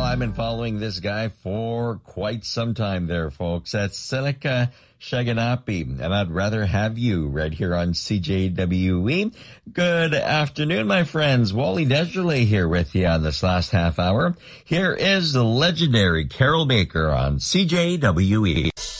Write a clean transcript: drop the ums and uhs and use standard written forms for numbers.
I've been following this guy for quite some time there, folks. That's Seneca Shaganapi, and I'd rather have you right here on CJWE. Good afternoon, my friends. Wally Desjardins here with you on this last half hour. Here is the legendary Carol Baker on CJWE.